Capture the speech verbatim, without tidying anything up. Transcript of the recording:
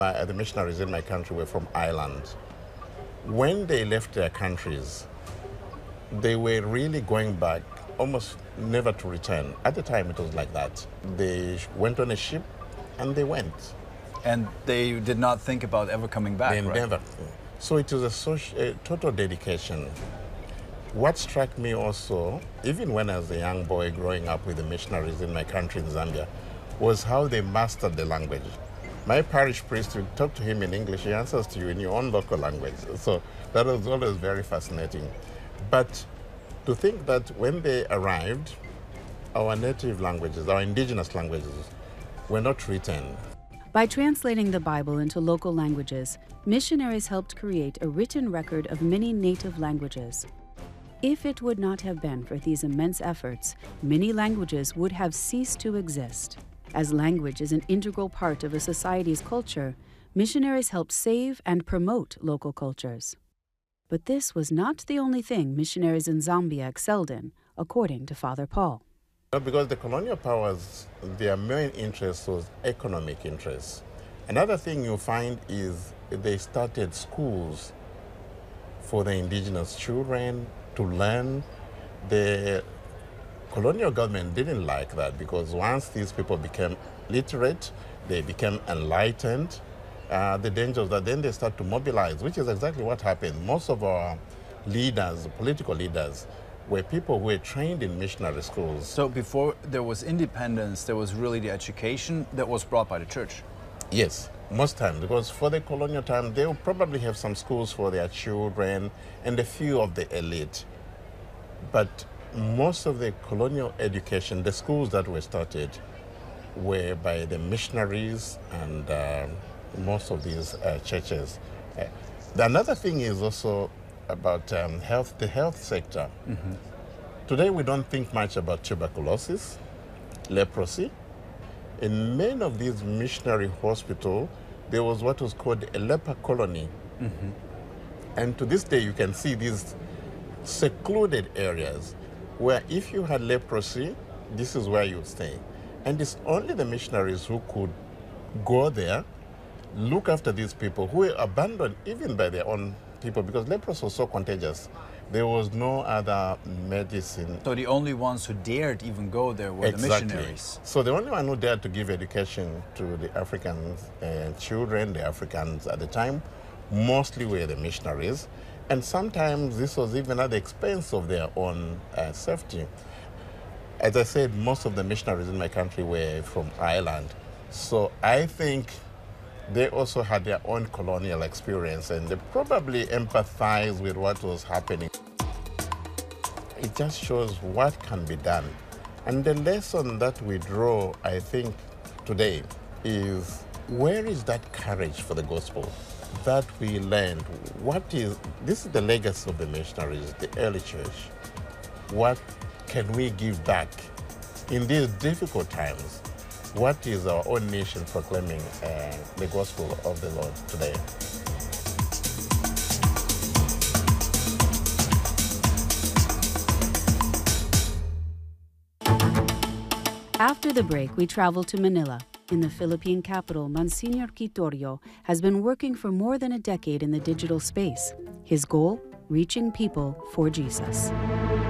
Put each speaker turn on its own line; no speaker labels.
Uh, the missionaries in my country were from Ireland. When they left their countries, they were really going back almost never to return. At the time, it was like that. They went on a ship and they went.
And they did not think about ever coming back,
They
right?
never. So it was a, social, a total dedication. What struck me also, even when I was a young boy growing up with the missionaries in my country in Zambia, was how they mastered the language. My parish priest, you talk to him in English, he answers to you in your own local language. So that was always very fascinating. But to think that when they arrived, our native languages, our indigenous languages, were not written.
By translating the Bible into local languages, missionaries helped create a written record of many native languages. If it would not have been for these immense efforts, many languages would have ceased to exist. As language is an integral part of a society's culture, missionaries helped save and promote local cultures. But this was not the only thing missionaries in Zambia excelled in, according to Father Paul.
Because the colonial powers, their main interest was economic interest. Another thing you find is they started schools for the indigenous children to learn. The colonial government didn't like that because once these people became literate, they became enlightened, uh, the danger was that then they start to mobilize, which is exactly what happened. Most of our leaders, political leaders, were people who were trained in missionary schools.
So before there was independence, there was really the education that was brought by the church?
Yes, most times, because for the colonial time, they will probably have some schools for their children and a few of the elite. But most of the colonial education, the schools that were started, were by the missionaries and uh, most of these uh, churches. Uh, the another thing is also about um, health, the health sector. Mm-hmm. Today we don't think much about tuberculosis, leprosy. In many of these missionary hospitals, there was what was called a leper colony. Mm-hmm. And to this day you can see these secluded areas where if you had leprosy, this is where you would stay. And it's only the missionaries who could go there, look after these people who were abandoned even by their own people because leprosy was so contagious. There was no other medicine.
So the only ones who dared even go there were
Exactly.
the missionaries.
So the only one who dared to give education to the African uh, children, the Africans at the time, mostly were the missionaries. And sometimes this was even at the expense of their own uh, safety. As I said, most of the missionaries in my country were from Ireland. So I think they also had their own colonial experience and they probably empathized with what was happening. It just shows what can be done. And the lesson that we draw, I think, today is where is that courage for the gospel that we learned? What is, this is the legacy of the missionaries, the early church. What can we give back in these difficult times? What is our own nation proclaiming uh, the gospel of the Lord today?
After the break, we travel to Manila. In the Philippine capital, Monsignor Quitorio has been working for more than a decade in the digital space. His goal? Reaching people for Jesus.